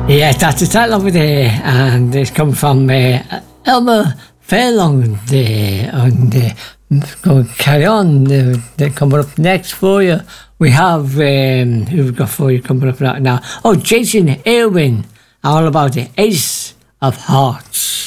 Yeah, that's the title of it, and it's come from Elmer Fairlong there, and going to carry on. They're coming up next for you. We have, who we've got for you coming up right now? Oh, Jason Irwin, all about the Ace of Hearts.